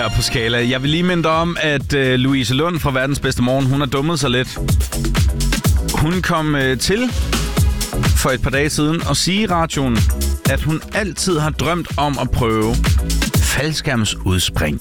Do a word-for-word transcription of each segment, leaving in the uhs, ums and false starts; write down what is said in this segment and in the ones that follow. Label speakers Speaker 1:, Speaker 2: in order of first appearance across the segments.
Speaker 1: her på Skala. Jeg vil lige minde om, at uh, Louise Lund fra Verdens Bedste Morgen, hun har dummet sig lidt. Hun kom uh, til for et par dage siden og sige i radioen, at hun altid har drømt om at prøve faldskærmsudspring.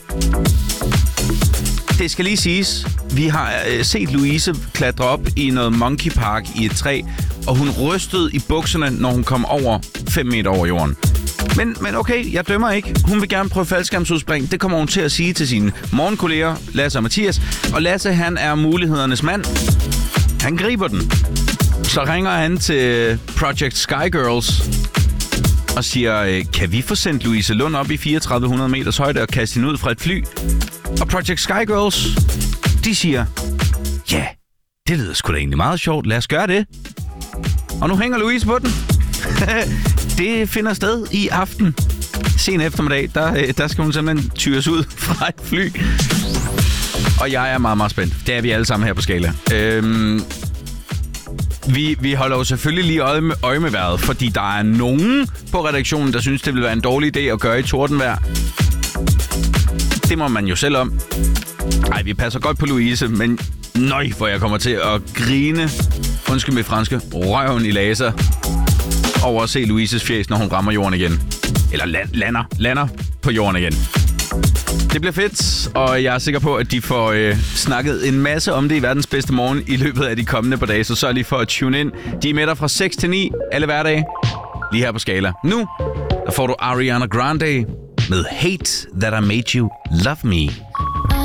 Speaker 1: Det skal lige siges, vi har uh, set Louise klatre op i noget monkey park i et træ, og hun rystede i bukserne, når hun kom over fem meter over jorden. Men, men okay, jeg dømmer ikke. Hun vil gerne prøve faldskærmsudspring. Det kommer hun til at sige til sine morgenkolleger, Lasse og Mathias. Og Lasse, han er mulighedernes mand. Han griber den. Så ringer han til Project Sky Girls og siger, kan vi få sendt Louise Lund op i fireogtredive hundrede meters højde og kaste hende ud fra et fly? Og Project Sky Girls, de siger, ja, det lyder sgu da egentlig meget sjovt. Lad os gøre det. Og nu hænger Louise på den. Det finder sted i aften. Sen eftermiddag, der, der skal hun simpelthen tyres ud fra et fly. Og jeg er meget, meget spændt. Det er vi alle sammen her på Skala. Øhm, vi, vi holder jo selvfølgelig lige øje med, øje med vejret, fordi der er nogen på redaktionen, der synes, det vil være en dårlig idé at gøre i tordenvejr. Det må man jo selv om. Ej, vi passer godt på Louise, men nøj, hvor jeg kommer til at grine, undskyld mit franske, røven i laser over at se Louises fjes, når hun rammer jorden igen. Eller land, lander, lander på jorden igen. Det bliver fedt, og jeg er sikker på, at de får øh, snakket en masse om det i Verdens Bedste Morgen i løbet af de kommende par dage. Så sørg lige for at tune ind. De er med dig fra seks til ni alle hverdage, lige her på Skala. Nu der får du Ariana Grande med Hate That I Made You Love Me.